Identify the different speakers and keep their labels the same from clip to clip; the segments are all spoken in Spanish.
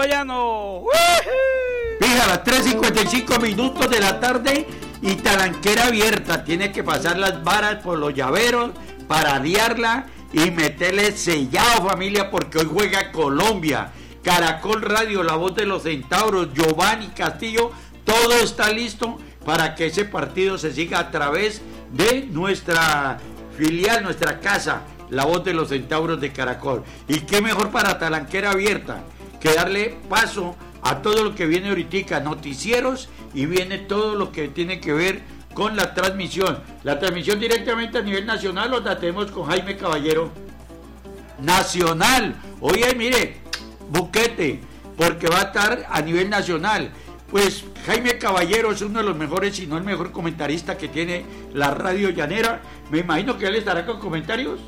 Speaker 1: Llano.
Speaker 2: Fija, a las 3:55 de la tarde y talanquera abierta. Tiene que pasar las varas por los llaveros para liarla y meterle sellado, familia, porque hoy juega Colombia. Caracol Radio, la voz de los centauros, Giovanni Castillo, todo está listo para que ese partido se siga a través de nuestra filial, nuestra casa, la voz de los centauros de Caracol. Y qué mejor para talanquera abierta que darle paso a todo lo que viene ahorita, noticieros, y viene todo lo que tiene que ver con la transmisión directamente a nivel nacional. Los tenemos con Jaime Caballero, nacional. Oye, mire, buquete, porque va a estar a nivel nacional. Pues Jaime Caballero es uno de los mejores, si no el mejor comentarista que tiene la radio llanera. Me imagino que él estará con comentarios.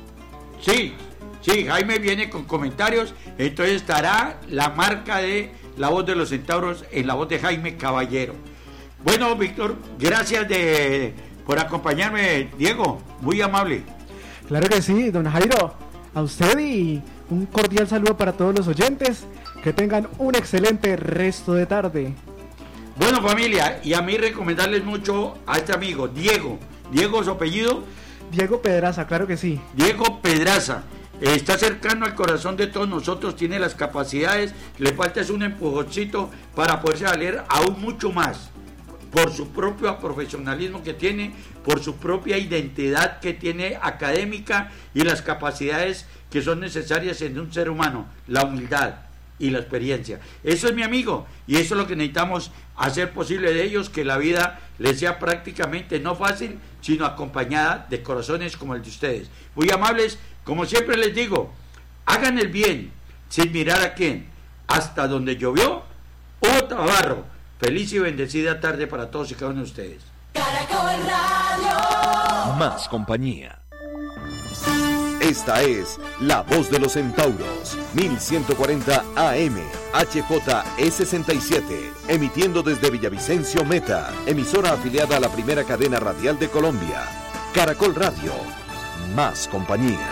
Speaker 2: Sí, Jaime viene con comentarios, entonces estará la marca de la voz de los centauros en la voz de Jaime Caballero. Bueno, Víctor, gracias por acompañarme, Diego, muy amable.
Speaker 3: Claro que sí, don Jairo, a usted y un cordial saludo para todos los oyentes, que tengan un excelente resto de tarde.
Speaker 2: Bueno, familia, y a mí recomendarles mucho a este amigo, Diego, su apellido.
Speaker 3: Diego Pedraza, claro que sí.
Speaker 2: Diego Pedraza. Está cercano al corazón de todos nosotros, tiene las capacidades, le falta es un empujoncito para poderse valer aún mucho más, por su propio profesionalismo que tiene, por su propia identidad que tiene académica y las capacidades que son necesarias en un ser humano, la humildad y la experiencia. Eso es mi amigo, y eso es lo que necesitamos hacer posible de ellos, que la vida les sea prácticamente no fácil, sino acompañada de corazones como el de ustedes. Muy amables. Como siempre les digo, hagan el bien sin mirar a quién. Hasta donde llovió, hubo trabajo. Feliz y bendecida tarde para todos y cada uno de ustedes.
Speaker 4: Caracol Radio.
Speaker 5: Más compañía. Esta es La Voz de los Centauros, 1140 AM, HJE67, emitiendo desde Villavicencio Meta, emisora afiliada a la primera cadena radial de Colombia. Caracol Radio, más compañía.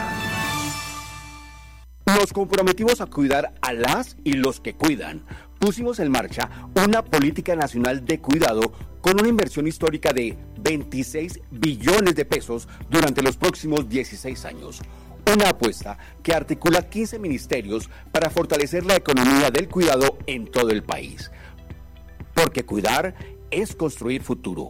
Speaker 6: Nos comprometimos a cuidar a las y los que cuidan. Pusimos en marcha una política nacional de cuidado con una inversión histórica de 26 billones de pesos durante los próximos 16 años. Una apuesta que articula 15 ministerios para fortalecer la economía del cuidado en todo el país. Porque cuidar es construir futuro.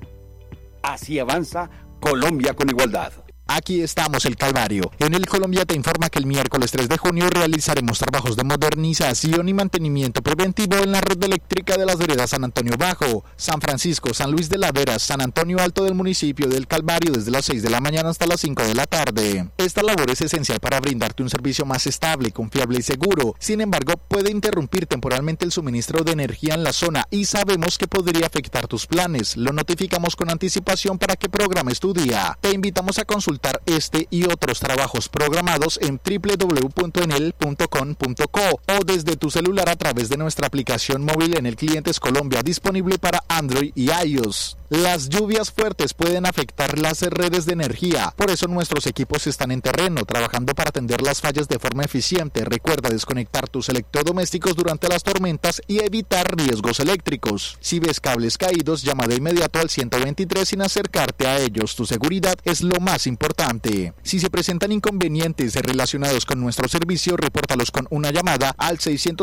Speaker 6: Así avanza Colombia con igualdad.
Speaker 7: Aquí estamos, El Calvario. En El Colombia te informa que el miércoles 3 de junio realizaremos trabajos de modernización y mantenimiento preventivo en la red eléctrica de las veredas San Antonio Bajo, San Francisco, San Luis de la Vera, San Antonio Alto del municipio del Calvario desde las 6 de la mañana hasta las 5 de la tarde. Esta labor es esencial para brindarte un servicio más estable, confiable y seguro. Sin embargo, puede interrumpir temporalmente el suministro de energía en la zona y sabemos que podría afectar tus planes. Lo notificamos con anticipación para que programes tu día. Te invitamos a consultar este y otros trabajos programados en www.enel.com.co o desde tu celular a través de nuestra aplicación móvil Enel Clientes Colombia, disponible para Android y iOS. Las lluvias fuertes pueden afectar las redes de energía, por eso nuestros equipos están en terreno, trabajando para atender las fallas de forma eficiente. Recuerda desconectar tus electrodomésticos durante las tormentas y evitar riesgos eléctricos. Si ves cables caídos, llama de inmediato al 123 sin acercarte a ellos. Tu seguridad es lo más importante. Si se presentan inconvenientes relacionados con nuestro servicio, repórtalos con una llamada al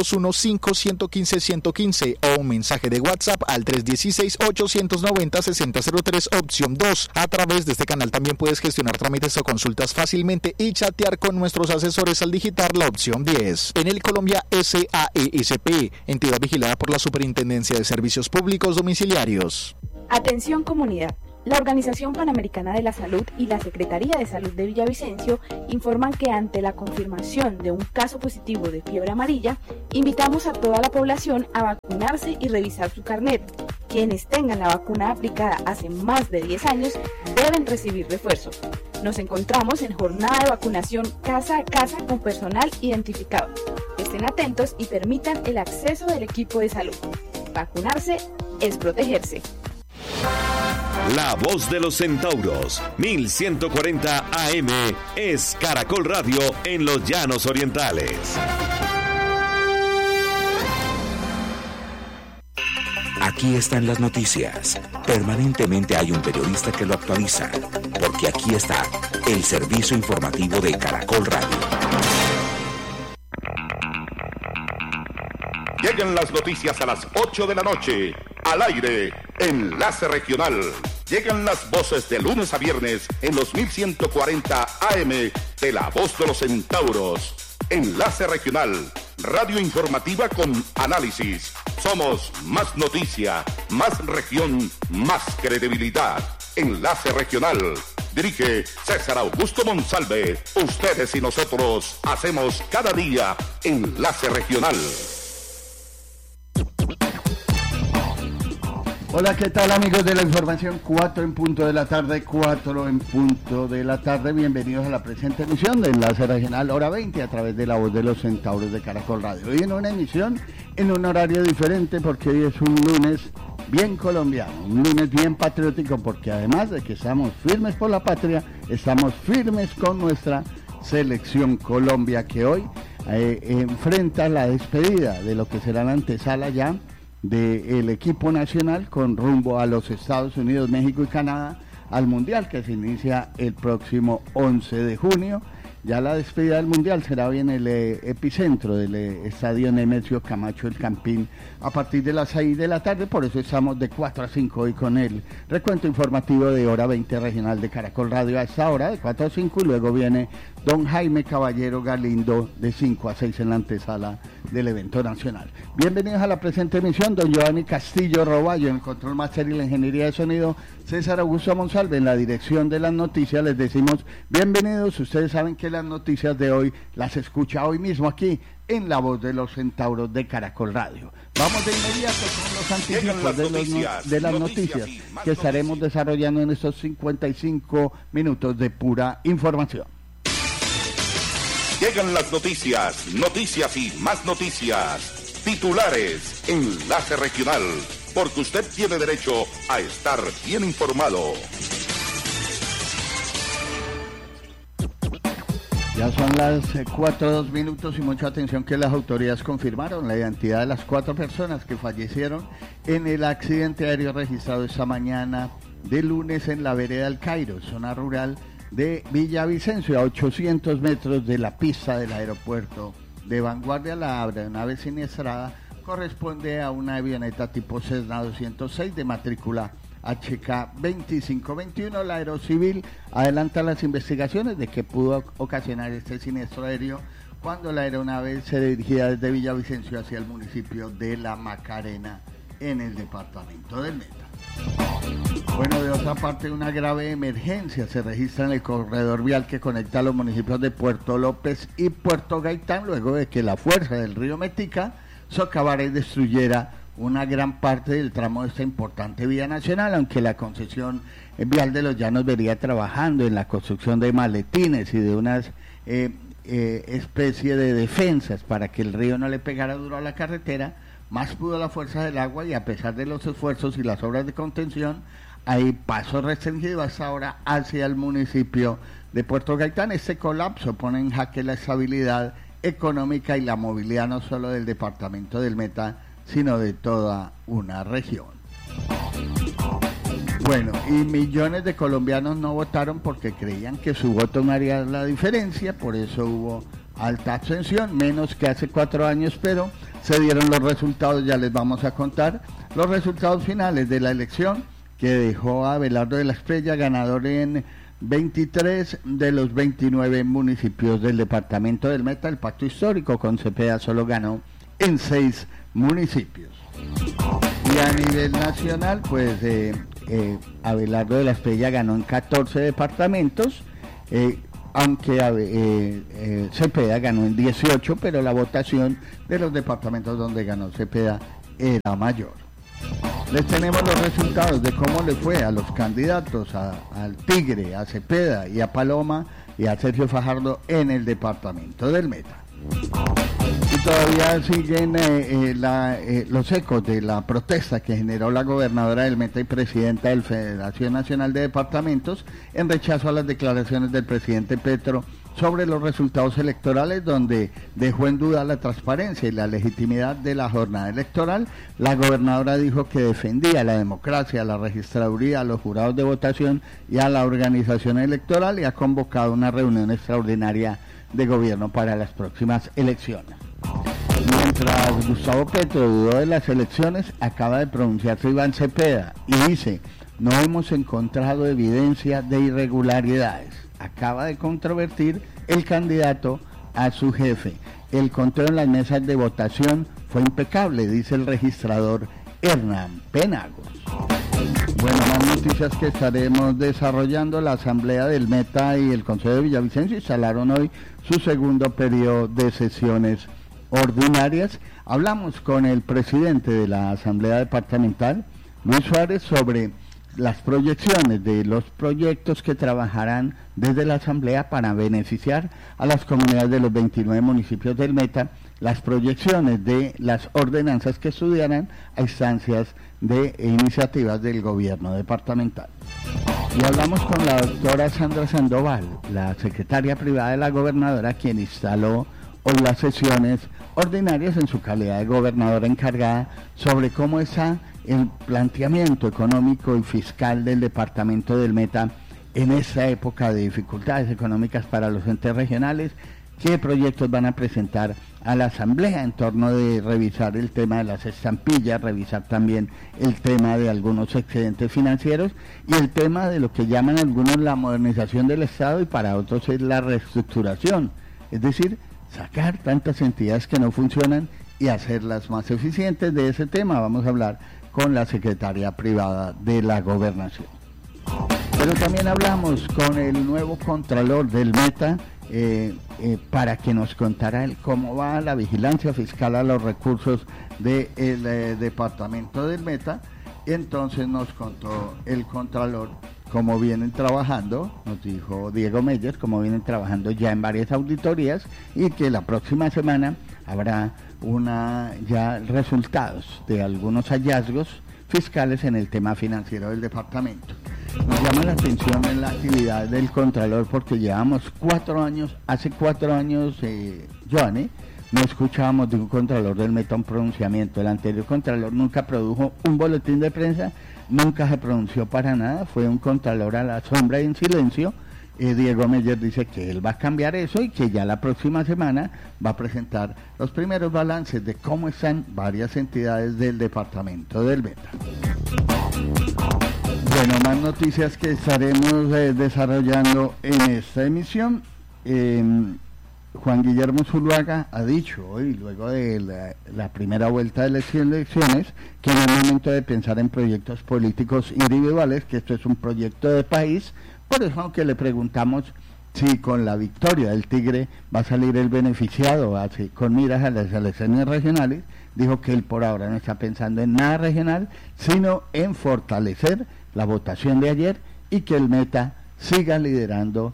Speaker 7: 601-5115-115 o un mensaje de WhatsApp al 316-890-6003, opción 2. A través de este canal también puedes gestionar trámites o consultas fácilmente y chatear con nuestros asesores al digitar la opción 10. Enel Colombia SAESP, entidad vigilada por la Superintendencia de Servicios Públicos Domiciliarios.
Speaker 8: Atención comunidad. La Organización Panamericana de la Salud y la Secretaría de Salud de Villavicencio informan que ante la confirmación de un caso positivo de fiebre amarilla, invitamos a toda la población a vacunarse y revisar su carnet. Quienes tengan la vacuna aplicada hace más de 10 años deben recibir refuerzo. Nos encontramos en jornada de vacunación casa a casa con personal identificado. Estén atentos y permitan el acceso del equipo de salud. Vacunarse es protegerse.
Speaker 5: La Voz de los Centauros, 1140 AM, es Caracol Radio en los Llanos Orientales.
Speaker 1: Aquí están las noticias. Permanentemente hay un periodista que lo actualiza, porque aquí está el servicio informativo de Caracol Radio.
Speaker 9: Llegan las noticias a las 8 de la noche, al aire, Enlace Regional. Llegan las voces de lunes a viernes en los 1140 AM de La Voz de los Centauros. Enlace Regional, radio informativa con análisis. Somos más noticia, más región, más credibilidad. Enlace Regional. Dirige César Augusto Monsalve. Ustedes y nosotros hacemos cada día Enlace Regional.
Speaker 10: Hola, ¿qué tal amigos de la información? 4 en punto de la tarde, 4 en punto de la tarde. Bienvenidos a la presente emisión de Enlace Regional, hora 20, a través de La Voz de los Centauros de Caracol Radio. Hoy en una emisión, en un horario diferente, porque hoy es un lunes bien colombiano, un lunes bien patriótico, porque además de que estamos firmes por la patria, estamos firmes con nuestra selección Colombia, que hoy enfrenta la despedida de lo que será la antesala ya del equipo nacional con rumbo a los Estados Unidos, México y Canadá al Mundial, que se inicia el próximo 11 de junio. Ya la despedida del Mundial será hoy en el epicentro del estadio Nemesio Camacho, el Campín, a partir de las 6 de la tarde. Por eso estamos de 4 a 5 hoy con el recuento informativo de hora 20 regional de Caracol Radio a esta hora, de 4 a 5, y luego viene don Jaime Caballero Galindo de 5 a 6 en la antesala del evento nacional. Bienvenidos a la presente emisión, don Giovanni Castillo Roballo en el control máster y la ingeniería de sonido, César Augusto Monsalve en la dirección de las noticias. Les decimos bienvenidos. Ustedes saben que las noticias de hoy las escucha hoy mismo aquí en La Voz de los Centauros de Caracol Radio. Vamos de inmediato con los anticipos de las noticias que estaremos desarrollando en estos 55 minutos de pura información.
Speaker 9: Llegan las noticias, noticias y más noticias. Titulares, Enlace Regional, porque usted tiene derecho a estar bien informado.
Speaker 10: Ya son las 4:02 minutos y mucha atención que las autoridades confirmaron la identidad de las 4 personas que fallecieron en el accidente aéreo registrado esta mañana de lunes en la vereda del Cairo, zona rural de Villavicencio, a 800 metros de la pista del aeropuerto de Vanguardia. La aeronave siniestrada corresponde a una avioneta tipo Cessna 206 de matrícula HK 2521. La Aerocivil adelanta las investigaciones de que pudo ocasionar este siniestro aéreo cuando la aeronave se dirigía desde Villavicencio hacia el municipio de La Macarena en el departamento del Meta. Bueno, de otra parte, una grave emergencia se registra en el corredor vial que conecta a los municipios de Puerto López y Puerto Gaitán, luego de que la fuerza del río Metica socavara y destruyera una gran parte del tramo de esta importante vía nacional, aunque la concesión vial de los Llanos venía trabajando en la construcción de maletines y de unas especie de defensas para que el río no le pegara duro a la carretera. Más pudo la fuerza del agua y a pesar de los esfuerzos y las obras de contención, hay paso restringido hasta ahora hacia el municipio de Puerto Gaitán. Este colapso pone en jaque la estabilidad económica y la movilidad no solo del departamento del Meta, sino de toda una región. Bueno, y millones de colombianos no votaron porque creían que su voto no haría la diferencia, por eso hubo alta abstención, menos que hace 4 años, pero se dieron los resultados. Ya les vamos a contar los resultados finales de la elección que dejó a Abelardo de la Espriella ganador en 23 de los 29 municipios del departamento del Meta. El pacto histórico con Cepeda solo ganó en 6 municipios. Y a nivel nacional, pues Abelardo de la Espriella ganó en 14 departamentos, aunque Cepeda ganó en 18, pero la votación de los departamentos donde ganó Cepeda era mayor. Les tenemos los resultados de cómo le fue a los candidatos, al Tigre, a Cepeda y a Paloma y a Sergio Fajardo en el departamento del Meta. Y todavía siguen los ecos de la protesta que generó la gobernadora del Meta y presidenta de la Federación Nacional de Departamentos en rechazo a las declaraciones del presidente Petro sobre los resultados electorales, donde dejó en duda la transparencia y la legitimidad de la jornada electoral. La gobernadora dijo que defendía la democracia, la registraduría, a los jurados de votación y a la organización electoral, y ha convocado una reunión extraordinaria de gobierno para las próximas elecciones. Mientras Gustavo Petro dudó de las elecciones, acaba de pronunciarse Iván Cepeda y dice: no hemos encontrado evidencia de irregularidades. Acaba de controvertir el candidato a su jefe. El conteo en las mesas de votación fue impecable, dice el registrador Hernán Penagos. Bueno, más noticias que estaremos desarrollando. La Asamblea del Meta y el Consejo de Villavicencio instalaron hoy su segundo periodo de sesiones ordinarias. Hablamos con el presidente de la Asamblea Departamental, Luis Suárez, sobre las proyecciones de los proyectos que trabajarán desde la Asamblea para beneficiar a las comunidades de los 29 municipios del Meta, las proyecciones de las ordenanzas que estudiarán a instancias de iniciativas del gobierno departamental. Y hablamos con la doctora Sandra Sandoval, la secretaria privada de la gobernadora, quien instaló hoy las sesiones ordinarias en su calidad de gobernadora encargada, sobre cómo está el planteamiento económico y fiscal del departamento del Meta en esta época de dificultades económicas para los entes regionales, qué proyectos van a presentar a la Asamblea en torno de revisar el tema de las estampillas, revisar también el tema de algunos excedentes financieros y el tema de lo que llaman algunos la modernización del Estado, y para otros es la reestructuración, es decir, sacar tantas entidades que no funcionan y hacerlas más eficientes. De ese tema vamos a hablar con la secretaria privada de la Gobernación. Pero también hablamos con el nuevo contralor del Meta para que nos contara cómo va la vigilancia fiscal a los recursos del departamento del Meta. Y entonces nos contó el contralor cómo vienen trabajando, nos dijo Diego Meyer, cómo vienen trabajando ya en varias auditorías, y que la próxima semana habrá ya resultados de algunos hallazgos fiscales en el tema financiero del departamento. Nos llama la atención en la actividad del contralor porque llevamos 4 años, hace 4 años, Joanny, no escuchábamos de un contralor del Meta un pronunciamiento. El anterior contralor nunca produjo un boletín de prensa, nunca se pronunció para nada, fue un contralor a la sombra y en silencio. Diego Meyer dice que él va a cambiar eso y que ya la próxima semana va a presentar los primeros balances de cómo están varias entidades del departamento del Meta. Bueno, más noticias que estaremos desarrollando en esta emisión. Juan Guillermo Zuluaga ha dicho hoy, luego de la primera vuelta de elecciones, que no es momento de pensar en proyectos políticos individuales, que esto es un proyecto de país. Por eso, aunque le preguntamos si con la victoria del Tigre va a salir el beneficiado con miras a las elecciones regionales, dijo que él por ahora no está pensando en nada regional, sino en fortalecer la votación de ayer y que el Meta siga liderando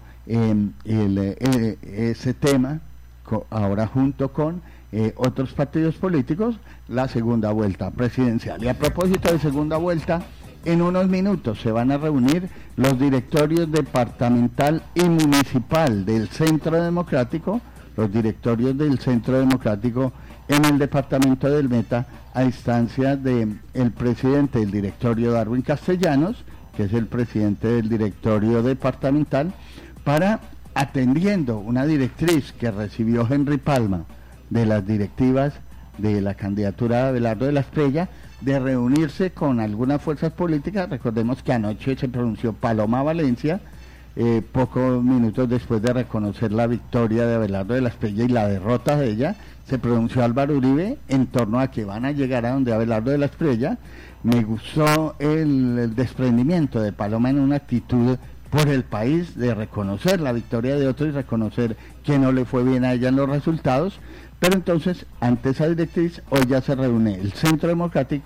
Speaker 10: ese tema, ahora junto con otros partidos políticos, la segunda vuelta presidencial. Y a propósito de segunda vuelta, en unos minutos se van a reunir los directorios departamental y municipal del Centro Democrático, los directorios del Centro Democrático en el departamento del Meta, a instancia del presidente del directorio, Darwin Castellanos, que es el presidente del directorio departamental, para, atendiendo una directriz que recibió Henry Palma de las directivas de la candidatura de Abelardo de la Espriella, de reunirse con algunas fuerzas políticas. Recordemos que anoche se pronunció Paloma Valencia, pocos minutos después de reconocer la victoria de Abelardo de la Espriella y la derrota de ella, se pronunció Álvaro Uribe en torno a que van a llegar a donde Abelardo de la Espriella. Me gustó el desprendimiento de Paloma en una actitud por el país de reconocer la victoria de otro y reconocer que no le fue bien a ella en los resultados. Pero entonces, ante esa directriz, hoy ya se reúne el Centro Democrático